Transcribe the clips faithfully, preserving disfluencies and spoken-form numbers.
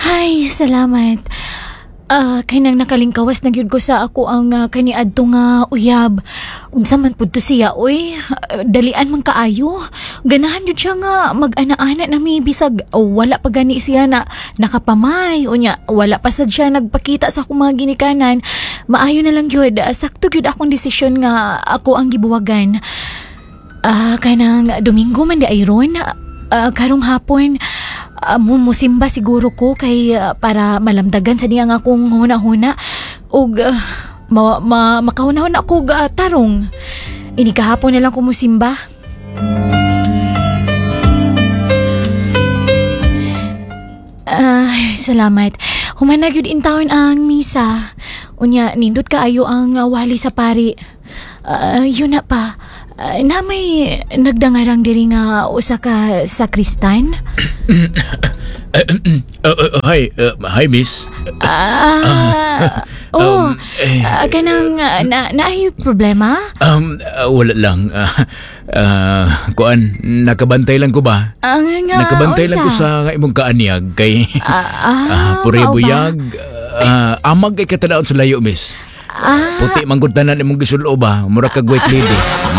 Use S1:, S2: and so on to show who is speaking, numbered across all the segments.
S1: Ay, salamat. Ah, kay nang nakalingkawas na gyud ko sa ako ang uh, kaniadto nga uyab. Unsa man pud to siya, oy. Uh, dalian man kaayo. Ganahan jud siya nga mag-ana-ana na mi bisag uh, wala pa gani siya na nakapamay. Unya, wala pa sad siya nagpakita sa akong mga ginikanan. Maayo na lang gyud. Uh, sakto gyud akong desisyon nga ako ang gibuwagan. Ah, uh, kay nang Domingo man di ayron. Uh, karong hapon Uh, musimba siguro ko kay uh, para malamdagan sa niya nga akong huna-huna ug uh, ma, ma, makahuna-huna ako uh, tarong. Ini kahapon na lang ko musimba. Ay, uh, salamat. Human na gyud intawon ang misa. Unya nindot kaayo ang uh, wali sa pari. Uh, yun na pa. Uh, na may nagdangarang diri nga usa ka sakristan.
S2: uh, uh, uh, hi, uh, hi miss.
S1: Ah, uh, oh, um, eh, uh, kanang uh, na naay problema?
S2: Um, uh, wala lang. Uh, uh, kuan, nakabantay lang ko ba?
S1: Uh, nga,
S2: nakabantay
S1: unsa?
S2: lang ko sa imong kaanyag kay
S1: uh, ah,
S2: uh, puribuyag. Uh, amag kay katanaon sa layo miss.
S1: Ah.
S2: Puti manggutanan imong gisulo ba? Mura kag white lady.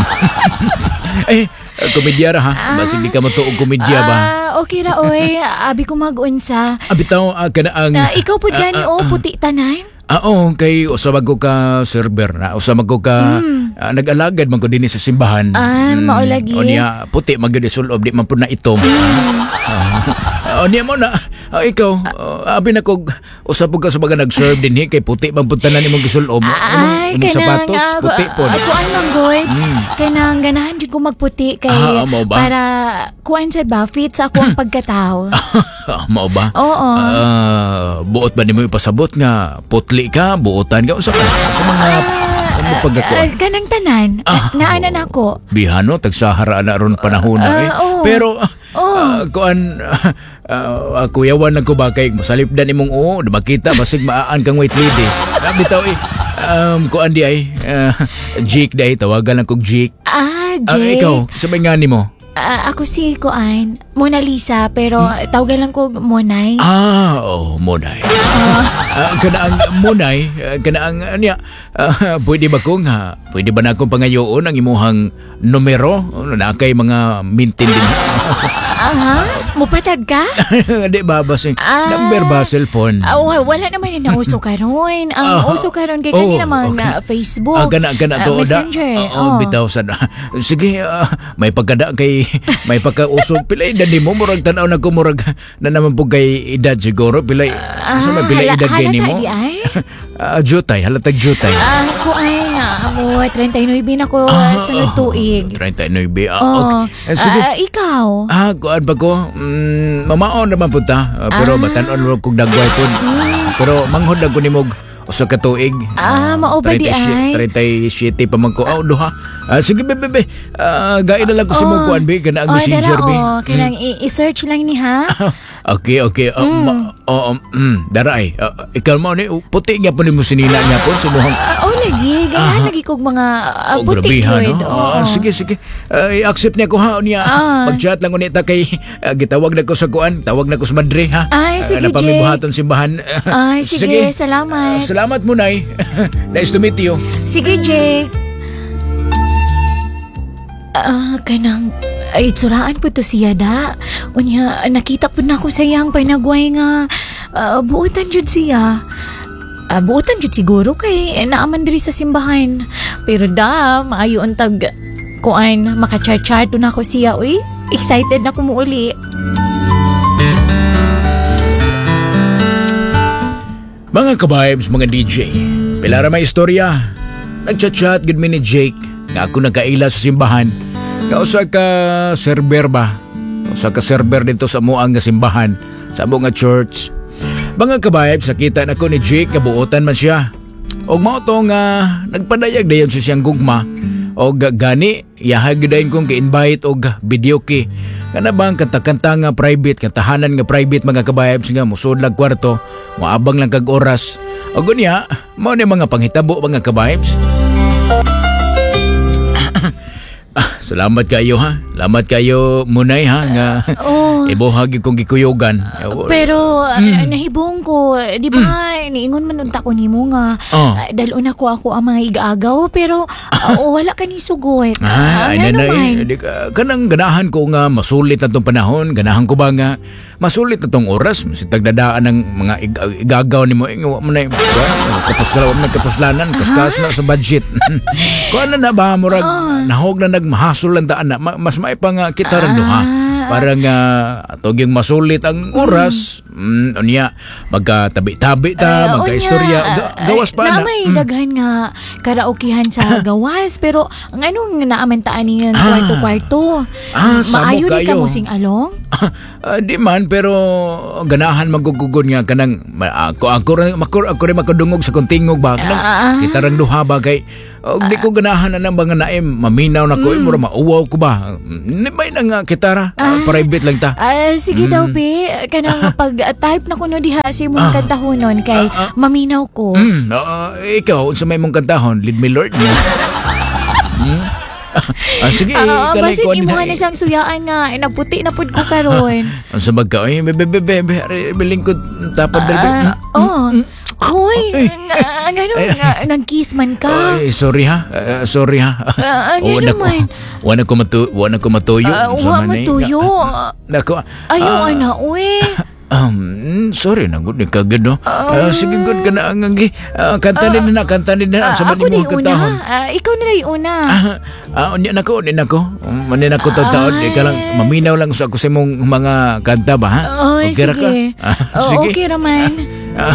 S2: Eh, komedya ra ha. Ah. Basig di ka matuog komedya ba?
S1: Ah, okay ra oy. Abi ko mag-unsa.
S2: Abitaw uh, kana ang
S1: uh, ikaw pud gani uh, uh, oh, puti tanan.
S2: Ah, oo, kay usab ko ka server na. Usab ko ka mm. uh, nag-alagad man ko dinhi sa simbahan.
S1: Ah, mm, mao lagi.
S2: O niya puti magyud sulob di man pud na itom. Mm. Uh, o niya mo na. Uh, ikaw, uh, abi na ko usab ka sa baga nag-serve dinhi kay puti man pud tanan imong gisulob.
S1: Ay,
S2: imong sapatos
S1: uh,
S2: puti pod.
S1: Ako an lang goy. Mm. Kay nang ganahan jud ko magputi kay
S2: ah,
S1: para kuan sa ba fit sa ako ang pagkatao.
S2: Mao ba?
S1: Oo.
S2: Uh, buot ba nimo ipasabot nga putli ka, buotan ka, usa ka sa mga uh, pagkakuan.
S1: Uh, kanang tanan,
S2: ah,
S1: na, naanan ako.
S2: Bihano, tagsahara na ron panahon na uh, eh.
S1: Oh.
S2: Pero,
S1: oh.
S2: uh, kuan, uh, uh, kuyawan na ko ba kay masalipdan imong oo, makita, basig maaan kang white lady. Uh, bitaw eh, um, kuan di ay, uh, Jake di ay, tawagan lang kong Jake.
S1: Ah, Jake.
S2: Uh, ikaw, sabay nga ni mo?
S1: Uh, ako si Kuan, Mona Lisa, pero hmm? tawagan lang ko Monay.
S2: Ah, oh, Monay. Uh, uh, kana ang Monay, uh, kana ang uh, niya, uh, pwede ba kong ha? Pwede ba na akong pangayoon ang imuhang numero? Na kay mga mintin din.
S1: Aha? Mupatad ka?
S2: Di ba, basing
S1: ah,
S2: number ba, cellphone?
S1: Uh, wala naman yung nauso karon. Ang uh, uso karon kay
S2: oh,
S1: kanina mga
S2: okay.
S1: uh, Facebook,
S2: ah, gana, gana to,
S1: uh, Messenger.
S2: Da, uh, oh, bitaw sa sige, uh, may pagkada kay, may pagkausog. Pilay edad ni mo, murag tanaw na ko, murag na naman po kay edad siguro. Pilay, uh,
S1: uh,
S2: pilay edad kay ni mo?
S1: Halata di ay?
S2: Uh, jutay, halatag jutay.
S1: Ah, uh, ko ay na mo, thirty-nine na ko uh, sunod tuig.
S2: thirty-nine Ah,
S1: oh,
S2: okay. Eh, sige.
S1: Uh, ikaw?
S2: Ah, kuan pa ko. Mm, mamaon naman punta. Uh, pero ah. batanon mo kong dagway po. Mm. Pero manghod lang ko ni mo usa ka tuig.
S1: Ah, mao ba di ay?
S2: thirty-seven pa man ko. Oh, duha. Ah, sige, bebe, bebe. Ah, gain na lang ko
S1: oh.
S2: sa mong kuan, be. Kana ang
S1: oh,
S2: messenger, be.
S1: Oh, kailang hmm. i-search lang ni, ha?
S2: Okay, okay. Uh,
S1: mm.
S2: ma- uh, um, mm, daray. Uh, ikaw mo, ni, puti nga po ni mo sinila nga po. Sumuhang...
S1: Uh, oh, lagi. Ganahan lagi kong mga uh,
S2: oh,
S1: puti
S2: grabe,
S1: yun.
S2: No?
S1: Oh,
S2: uh, sige, sige. Uh, i-accept niya ko, ha? Niya.
S1: Ah.
S2: Mag-chat lang unita kay... Uh, gitawag na ko sa kuan. Tawag na ko sa Madre, ha?
S1: Ay, sige,
S2: uh, napamibuhaton simbahan.
S1: Ay, sige, sige. Salamat.
S2: Uh, salamat mo, Nay. Nice to meet you.
S1: Sige, Jake. Ah, uh, kanang ay tsuraan po to siya da. Unya nakita po na ko sa iyang panagway nga uh, buutan jud siya. Uh, buutan jud siguro kay naaman diri sa simbahan. Pero da maayo untag kuan makachar-char to na ko siya. Uy, excited na ko muuli.
S2: Mga ka-vibes, mga D J, pilara may istorya. Nagchat-chat gud mi ni Jake nga ako nagkaila sa simbahan. Nga usa ka server ba? Usa ka server dito sa amuang nga simbahan, sa amuang nga church. Mga ka-vibes, nakita na ko ni Jake nga buotan man siya. Og mao to nga nagpadayag dayon sa siyang gugma. Og gani yahag dayon kong ki-invite og video key. Kana bang kanta-kanta nga private, kantahanan nga private mga ka-vibes nga musud lag kwarto, moabang lang kag oras. Og unya, mao ni mga panghitabo mga ka-vibes. salamat kayo ha. Salamat kayo munay ha nga.
S1: Oh.
S2: Ibuhagi kong gikuyogan.
S1: Pero mm. nahibong ko, di ba, mm. niingon man unta ko nimo nga
S2: oh.
S1: uh, dalon ako ako ang mga igagaw pero uh, wala ka ni sugot.
S2: Ah, ay na eh. Kanang ganahan ko nga masulit na tong panahon, ganahan ko ba nga masulit na tong oras, masitag dadaan ng mga ig- igagaw nimo eh, wa mo na kapuslan, wa kapuslanan, kaskas na sa budget. Kung ano na ba murag oh. nahog na nagmahasol lang taan na mas maipang uh, kita rin do ha. Para nga atog yung masulit ang oras, mm. mm, unya magkatabi-tabi ta, uh, magka-istorya, Ga- gawas pa na.
S1: Na may mm. daghan nga karaokehan sa gawas, pero ang anong naamantaan niya ng
S2: ah.
S1: kwarto-kwarto?
S2: Ah,
S1: maayo di ka mo sing along?
S2: Uh, di man, pero ganahan magugugon nga kanang ako ako rin ako, ako rin makadungog sa kuntingog ba kanang uh, kita rang duha ba kay og uh, di ko ganahan na nang mga naim maminaw na ko mm. mura mauwaw ko ba ni may na nga kitara uh, uh, private lang ta.
S1: Uh, sige mm. daw be kanang pag uh, type na kuno diha si mong uh, kantahonon kay uh, uh, maminaw ko.
S2: Mm, uh, ikaw unsa may mong kantahon lead me Lord mo. hmm? Ah, sige,
S1: uh, basin imo nga isang suyaan nga nagputi na pud ko karon.
S2: Ang sabag ka, ay bebe bebe bebe bilingkod tapad dali.
S1: Oh. Hoy, ang ano nga nag-kiss man ka.
S2: Ay, sorry ha. Uh, sorry ha.
S1: Ang ano man.
S2: Wala ko matu wala ko matuyo.
S1: Wala matuyo.
S2: Nako.
S1: Ayaw ana uy.
S2: Um, sorry na good ni kagad no. Uh, sige good ka na ang uh, kanta uh, din na kanta din na sa
S1: mali
S2: mo kantahon.
S1: Uh, ikaw na rin una.
S2: Ah, uh, unya nako, unya nako. Manin ako tataon, di ka lang maminaw lang sa ako sa mong mga kanta ba ha?
S1: Oh, okay sige. Ka? Uh, oh, sige. Okay raman. Uh, uh,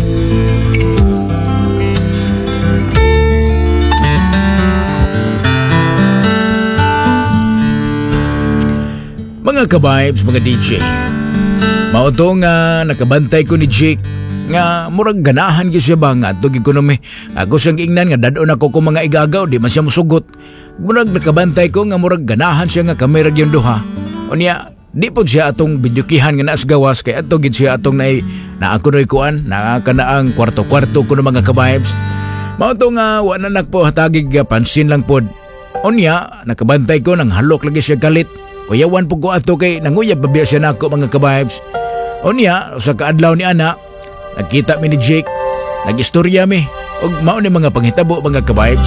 S1: mga ka-vibes, mga D J. Mauto nga nakabantay ko ni Jake nga murag ganahan gyud siya ba nga adtog ekonomi. Ako siyang ingnan nga dadon ako ko mga igagaw di man siya mosugot. Murag nakabantay ko nga murag ganahan siya nga kamera gyud duha. Unya di pod siya atong bidyukihan nga naas gawas kay adto gid siya atong nay na ako noy kuan na kana ang kwarto-kwarto ko ng mga ka-vibes. Mauto nga wa na nakpo hatagig pansin lang pod. Unya nakabantay ko nang halok lagi siya galit. Kuyawan po ko ato kay nanguyab babiya siya nako mga ka-vibes. Unya, sa kaadlaw ni ana, nagkita mi ni Jake, nag-istorya mi, og mao ni mga panghitabo mga ka-vibes.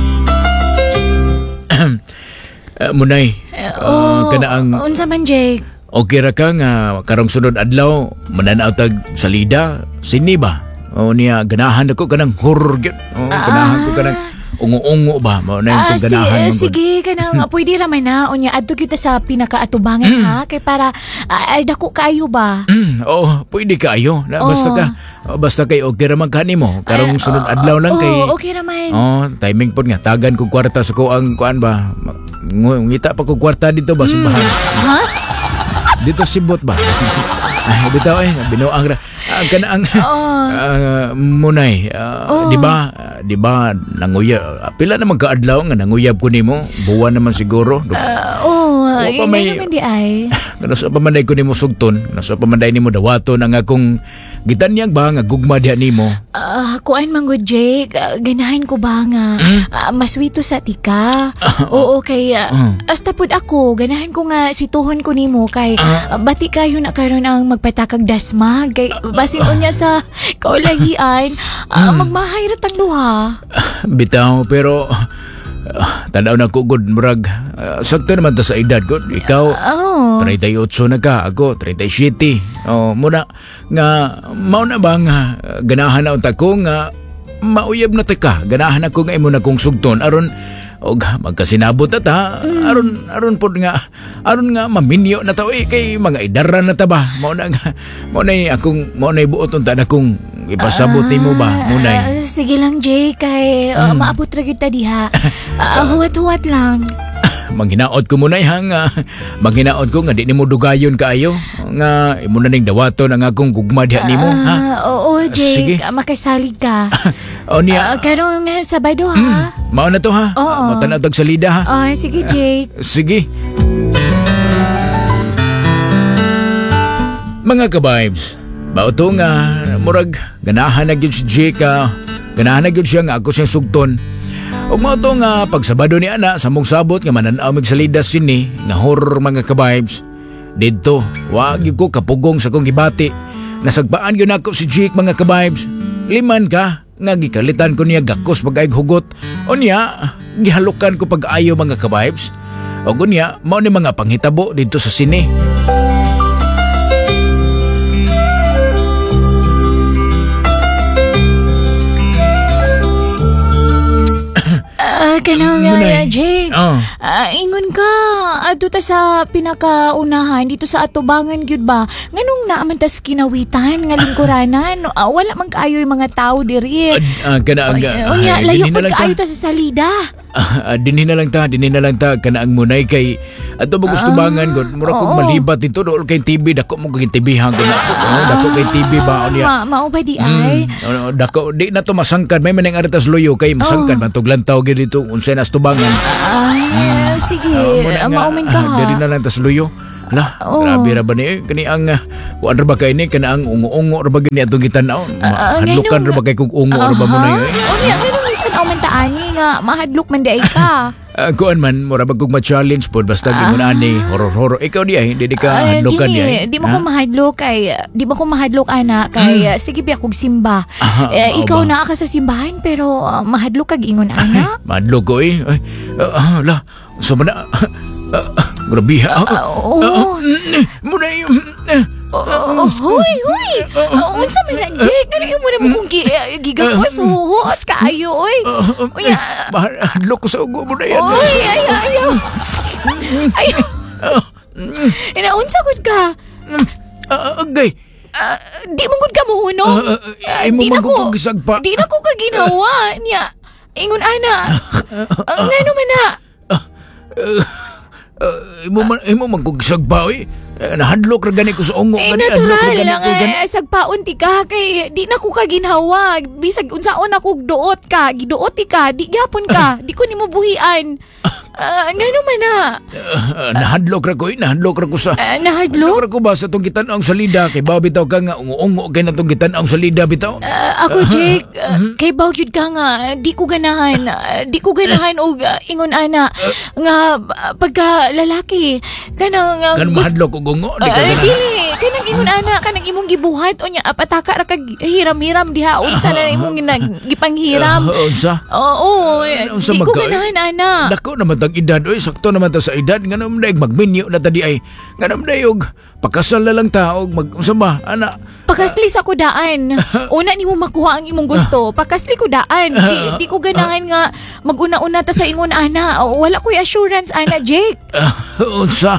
S1: uh, Munay, uh, oh, kana ang unsa man Jake?
S2: Okay ra ka nga karong sunod adlaw mananaw tag salida, sini ba? O niya ganahan ako kanang horror gyud. Oh, ganahan ko kanang ungo-ungo ba? Mao na yung uh, ganahan
S1: si, uh, sige, kanang pwede raman na. Unya, adto kita sa pinakaatubangan mm. ha? Kay para, uh, dako kayo ba?
S2: Mm, oo, oh, pwede kayo. Na, oh. Basta ka, oh, basta kay okay raman ka nimo. Karong uh, sunod adlaw lang
S1: oh,
S2: kay...
S1: Oo, okay raman.
S2: Oh, timing po nga. Tagan ko kwarta sa ko ang kuan ba? Ngita pa ko kwarta dito ba? Simbahan.
S1: Mm. Ha?
S2: Dito sibot ba? Ay, bitaw eh, binuang ra. Ang uh, kanaang
S1: oh.
S2: uh, munay, uh,
S1: oh.
S2: di ba? Uh, di ba nanguyab? Pila naman kaadlaw nga nanguyab ko nimo? Buwan naman siguro.
S1: Uh, oh,
S2: o, pa may,
S1: naman di ay.
S2: Kanaso pa manday ko nimo sugton, kanaso pa manday nimo dawaton ang akong gitanyag ba nga gugma diha nimo?
S1: Ah, uh, kuan man gud Jake, uh, ganahan ko ba nga mm? uh, maswito sa tika. Uh, Oo, kay uh, uh. hasta pud ako, ganahan ko nga swituhon ko nimo kay uh, uh, bati kayo na karon ang magpatakag dasma kay basin unya sa kaulahian uh, mm. magmahay ra tang duha.
S2: Bitaw pero uh, tanaw na ko good murag uh, sakto naman ta sa edad ko. Ikaw
S1: oh.
S2: thirty-eight na ka, ako thirty-seven. Oh, muna nga mao na ba nga uh, ganahan na unta ko nga mauyab na ta ka. Ganahan ako nga imo na kong sugton aron og magkasinabot na ta mm. aron aron pod nga aron nga maminyo na ta eh, kay mga idaran na ta ba mao na nga mao na akong mao na buot unta na kong ipasabot uh, nimo ba munay.
S1: Uh, sige lang Jay kay uh, mm. maabot ra kita diha. uh, huwat-huwat lang.
S2: Manghinaot ko munay ha nga manghinaot ko nga di nimo dugayon kaayo nga imo na ning dawaton ang akong gugma diha nimo uh, ha.
S1: Oo Jay,
S2: sige.
S1: Makasalig ka.
S2: O niya.
S1: Uh, karong Sabado ha.
S2: Mm, mao na to ha.
S1: Oo.
S2: Mao tanaw tag salida ha.
S1: Oh, sige Jake.
S2: Uh, sige. Mga ka-vibes, mao to nga murag ganahan na gyud si Jake. Uh, ganahan na gyud siya nga ako siyang sugton. Ug mao to nga pagsabado ni ana sa mong sabot nga mananaw mig salida sini nga horror mga ka-vibes. Didto, wa gyud ko kapugong sa kong gibati. Nasagbaan gyud nako si Jake mga ka-vibes. Liman ka nga gikalitan ko niya gakos pag-aig hugot. Unya, gihalukan ko pag-ayo mga ka-vibes. O gunya, mao ni mga panghitabo dito sa sine.
S1: Ah, kanang uh, Jake.
S2: Oh.
S1: Ah, ingon ka adto ta sa pinakaunahan dito sa atubangan gyud ba? Nganong naaman tas kinawitan nga lingkuranan? Ah, wala man kaayo yung mga tao diri.
S2: Uh, uh, kana ang
S1: uh, uh, layo pag kaayo ta sa salida.
S2: Uh, dinhi na lang ta, dinhi na lang ta kana ang munay kay ato ba gusto bangan gud mura kog malibat dito dool kay T V dako mo kay T V hang kana uh, dako kay T V ba unya.
S1: Ma mao ba di ay?
S2: Mm, dako di na to masangkad may manang aritas loyo kay masangkad man tog lantaw gid dito unsay nas tubangan.
S1: Ah, sige, uh, maumin ka ha.
S2: Diri na lang tas loyo. Lah, oh. Grabe ra ba ni kani ang uh, kuan ra ba kay ni kana ang ungo-ungo ra ba gini atong gitan-aw. Uh, Hadlukan ra ba kay kog ungo ra ba mo na yoy?
S1: Unya ganun tanaw man ta ani nga mahadlok man di ay ka.
S2: Uh, kuan man, mura ba kong ma-challenge po, basta uh, di mo na ani, horror-horror. Ikaw di ay, di di ka uh, hadlokan di ay.
S1: Di mo ko mahadlok kay, di mo ko mahadlok ana kay, hmm. sige biya kog simba. Uh, eh, ikaw ba? Na ka sa simbahan, pero uh, mahadlok kag ingon ana.
S2: Mahadlok ko eh. Ay, uh, uh, la, so man na, uh, uh, grabe ha.
S1: Uh, Oo.
S2: Muna yung,
S1: Hoy, hoy! Unsa man na, Jake? Ano yung muna mo kong gigapos? Huhos ka ayo, oy! Uya!
S2: Mahadlok ko sa ugo mo na yan.
S1: Oy, ayaw, ayaw! Ayaw! Inaunsa gud ka?
S2: Agay!
S1: Di mo gud ka muhuno?
S2: Imo man ko gisagpa.
S1: Di na ko ka ginawa niya. Ingon ana. Ngano man na?
S2: Imo man imo man ko gisagpa oy. Nahadlok ra gani ko sa ungo
S1: eh,
S2: gani
S1: natural lang eh, sagpaon ti ka kay di na ko ka ginhawa bisag unsaon ako duot ka giduot ti ka di gyapon ka di ko nimo buhian uh, ngano man na
S2: uh, nahadlok ra ko eh, nahadlok ra ko sa
S1: uh, nahadlok
S2: ra ko ba sa tong gitan-ang salida kay bawo bitaw ka nga ungo-ungo kay natong gitan-ang salida bitaw
S1: uh, ako Jake uh, kay bawo gyud ka nga di ko ganahan uh, di ko ganahan og uh, ingon ana uh, nga uh, pagka lalaki kanang uh,
S2: kan mahadlok og ungo di ka
S1: uh, dili kanang ingon ana kanang imong gibuhat unya apataka ra kag hiram-hiram diha unsa na imong gipanghiram
S2: uh, unsa
S1: oo
S2: unsa
S1: di ko ganahan ana
S2: dako naman tag edad oy sakto naman ta sa edad nganong daig magminyo na ta di ay nganong dayog pakasal na lang ta og mag unsa ba ana
S1: pakasli sa kudaan una nimo makuha ang imong gusto pakasli kudaan di, di ko ganahan nga maguna-una ta sa ingon ana wala koy assurance ana Jake
S2: uh, unsa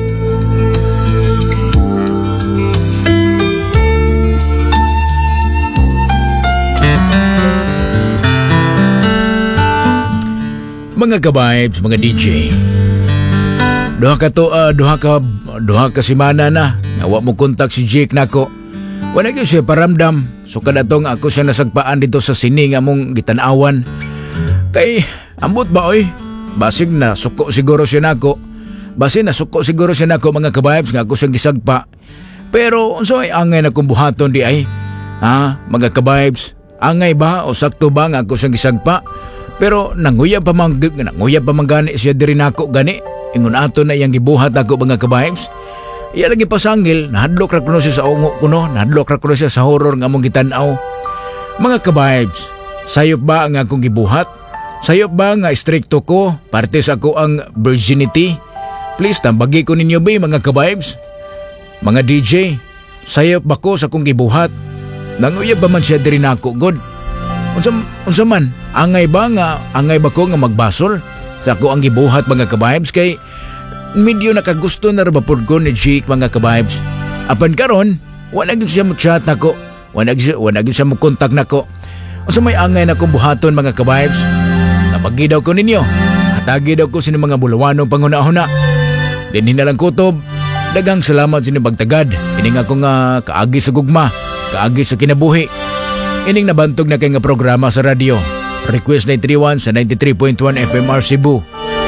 S2: mga ka-vibes, mga D J. Duha ka to, uh, duha ka, duha ka simana na. Nawa mo kontak si Jake nako. Wala gyud siya paramdam. So kada tong ako siya nasagpaan dito sa sini nga mong gitanawan. Kay ambot ba oy? Basig na suko siguro siya nako. Basi na suko siguro siya nako mga ka-vibes nga ako siyang gisagpa. Pero unsa ay angay na kong buhaton di ay? Ha, mga ka-vibes, angay ba o sakto ba nga ako siyang gisagpa? Pero nanguya pa man nanguya pa man gani siya diri nako gani. Ingon ato na iyang gibuhat ako mga ka-vibes. Iya lagi pasangil, nahadlok ra kuno siya sa ungo kuno, nahadlok ra kuno siya sa horror nga mong gitan-aw. Mga ka-vibes, sayop ba ang akong gibuhat? Sayop ba nga stricto ko parte sa ako ang virginity? Please tambagi ko ninyo ba mga ka-vibes? Mga D J, sayop ba ko sa akong gibuhat? Nanguya ba man siya diri nako god? Unsa unsa man angay ba nga angay ba ko nga magbasol sa ako ang gibuhat mga ka-vibes kay medyo nakagusto na ra ba pud ko ni Jake mga ka-vibes. Apan karon wala gyud siya mag-chat nako, wala gyud wala gyud siya mo-contact nako. Unsa may angay na kong buhaton mga ka-vibes? Tabagi daw ko ninyo. Hatagi daw ko sini mga bulawanong panghuna-huna. Dinhi na lang kutob. Daghang salamat sini bagtagad. Ini nga ko nga kaagi sa gugma, kaagi sa kinabuhi. Ining nabantog na kay nga programa sa radyo. Request nine three one sa ninety-three point one F M R Cebu.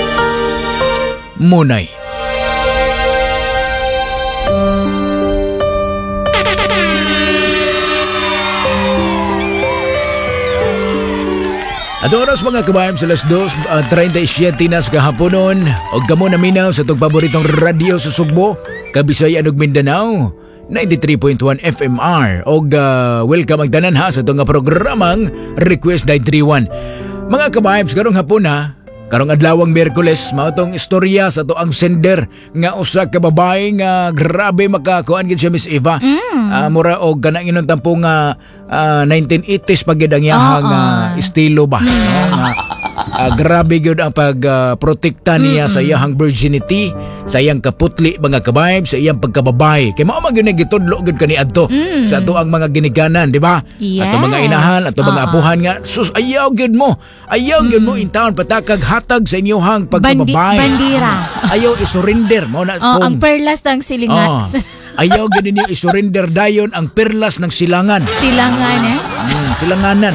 S2: Munay. At oras mga kabayan sa alas dos, uh, thirty-seven na sa kahaponon. O kamo naminaw sa itong paboritong radio sa Sugbo, Kabisayan ug Mindanao, ninety-three point one F M R. O uh, welcome ang tanan ha sa itong programang Request nine three one. Mga kabayan, karong hapon ha, karong adlawang Miyerkules, mao tong istorya sa to ang sender nga usa ka babae nga grabe makakuan gid siya Miss Eva. Mm. Uh, mura og kanang inon tampo nga uh, nineteen eighties pag gid ang iyahang oh, oh. uh, estilo ba. Mm. No? Nga, uh, grabe gyud ang pagprotekta uh, niya mm-mm. sa iyahang virginity, sa iyang kaputli mga kabayb, sa iyang pagkababay. Kay mao man gyud gitudlo gyud kani adto mm. sa ato ang mga ginikanan, di ba?
S1: Yes.
S2: Ato mga inahan, ato mga uh-huh. apuhan nga sus ayaw gyud mo. Ayaw gyud mm. mo in town patakag hatag sa inyohang pagkababay.
S1: Bandi- bandira.
S2: Ayaw isurrender mo na
S1: oh, ang perlas ng silingan.
S2: Oh. Ayaw gyud ninyo isurrender dayon ang perlas ng silangan.
S1: Silangan eh?
S2: Mm, silanganan.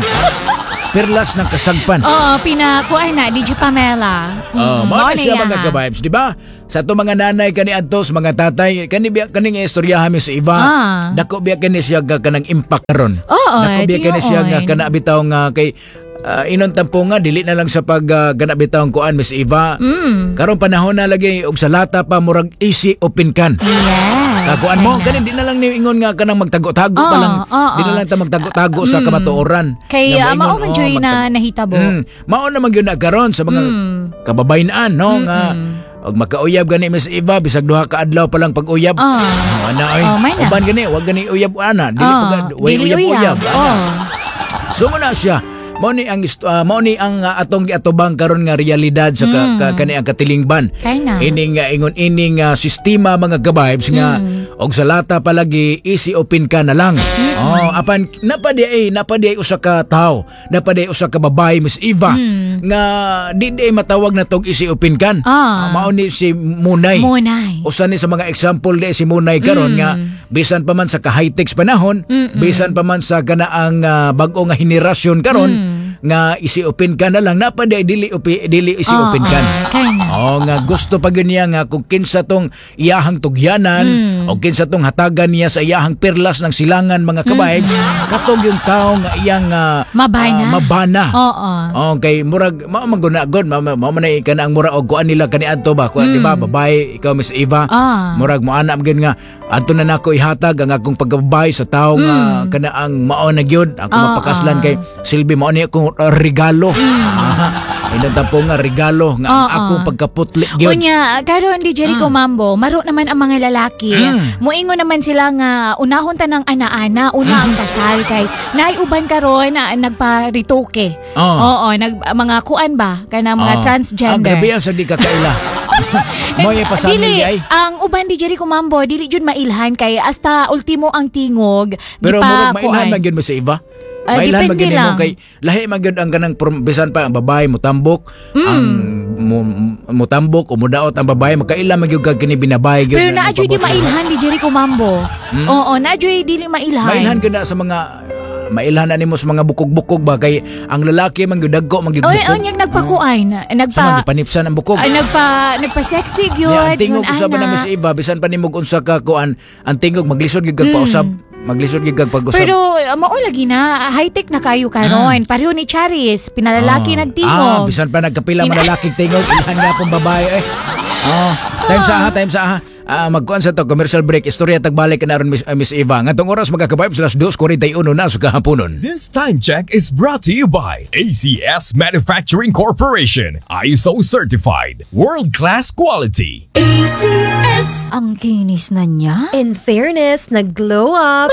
S2: Perlas ng kasagpan.
S1: Oo, pinakuan na, D J Pamela.
S2: Oh, mao na siya mga ka-vibes, di ba? Sa to mga nanay kani adtos, mga tatay, kani biya kaning istoryahan mi sa iba. Ah. Dako biya kani siya ga kanang impact karon.
S1: Oo,
S2: dako biya kani siya nga kana bitaw nga kay uh, inon tampo nga dili na lang sa pag uh, gana bitaw kuan Miss Eva. Mm. Karong panahon na lagi og sa lata pa murag easy open can.
S1: Yes.
S2: Kakuan mo kani di na lang ni ingon nga kanang magtago-tago oh, pa lang. Oh, di na lang ta magtago-tago mm. sa kamatuoran.
S1: Kay uh, mao man joy oh, na nahitabo. Mm,
S2: mao na man gyud na karon sa mga mm. kababayan no mm-mm. nga og makauyab gani Miss Eva bisag duha ka adlaw pa lang pag-uyab. Oh. Oh, ana ay. Oh, uban gani wag gani uyab ana. Dili oh, pag way uyab-uyab. Oh. So mo na siya. Mao ni ang uh, mao ni ang uh, atong giatubang karon nga realidad sa ka, mm. ka, kani ang katilingban. Ining uh, ingon ining uh, sistema mga ka-vibes mm. nga og sa lata palagi easy open ka na lang. Mm-mm. Oh, apan napadi ay napadi ay usa ka tawo, napadi ay usa ka babae Miss Eva mm. nga di di matawag na tog easy open kan. Ah. Uh, mao ni si Munay.
S1: Munay.
S2: Usa ni sa mga example di si Munay karon mm. nga bisan pa man sa ka high-tech panahon, Mm-mm. bisan pa man sa kanaang uh, bag-o nga henerasyon karon mm. nga isi-open ka na lang napadi dili upi, dili isi-open kan. Oh, oh nga gusto pa niya nga kung kinsa tong iyahang tugyanan mm. o kinsa tong hatagan niya sa iyahang perlas ng silangan mga kabayb mm. katog yung tao nga iyang uh,
S1: mabana.
S2: Uh, mabana.
S1: Oo.
S2: Oh, kay murag mao man gunagod mao man ay kana ang mura og kuan nila kani adto ba kuan mm. di ba babae ikaw Miss Eva ah. murag mo ana gyud nga adto na nako ihatag ang akong pagkababay sa tao mm. nga kana ang mao na gyud ako oh, mapakaslan oh. kay Silbi mao ni akong regalo. Mm. Ah, ina tampo nga regalo nga oh, akong oh. pagkaputli gyud.
S1: Unya, karon di Jericho mm. Mambo, maro naman ang mga lalaki. Mm. Muingon naman sila nga unahon ta ng ana-ana, una ang kasal kay naay uban karon na nagparitoke. Oh. Oo, nag mga kuan ba kana mga oh. transgender.
S2: Ang grabe sa di ka kaila. Moy pasamin di ay.
S1: Ang uban di Jericho Mambo, dili jud mailhan kay hasta ultimo ang tingog.
S2: Pero murag mailhan man gyud mo sa iba.
S1: Uh,
S2: Mailan magin mo kay lahi magyud ang kanang bisan pa ang babae mo tambok mm. ang mo, mo tambok o mudaot ang babae magkaila magyud kag kini binabay gyud.
S1: Pero naadyoy di mailhan di Jericho Mambo. Mm? Oo, naadyoy dili mailhan.
S2: Mailhan gyud na sa mga uh, mailhan na nimo sa mga bukog-bukog ba kay ang lalaki man gyud dagko man gyud bukog.
S1: Oy, onyag nagpakuay na nagpa
S2: panipsan ang bukog.
S1: Ay, nagpa nagpa-sexy gyud.
S2: Yeah, ang tingog usab na Miss Eva bisan pa nimo unsa ka kuan ang tingog maglisod gyud kag mm. pausab. Maglisod gid kag pag-usab.
S1: Pero uh, mao lagi na high-tech na kayo karon. Mm. Pareho ni Charis, pinalalaki oh. nagtingog.
S2: Ah, bisan pa nagkapila man lalaki tingog, ilhan nga pong babae eh. Oh, time sa aha, time sa aha. Uh, magkuan sa to commercial break. Istorya tagbalik na ron Miss, uh, Miss Eva. Ngatong oras magkakabayb sa two forty-one na sa kahaponon.
S3: This time check is brought to you by A C S Manufacturing Corporation. I S O certified. World-class quality.
S4: A C S. Ang kinis na niya. In fairness, nag-glow up.